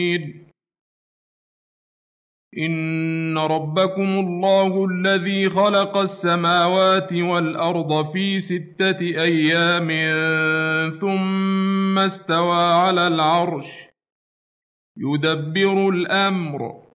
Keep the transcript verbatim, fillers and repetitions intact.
إن ربكم الله الذي خلق السماوات والأرض في ستة أيام ثم استوى على العرش يدبر الأمر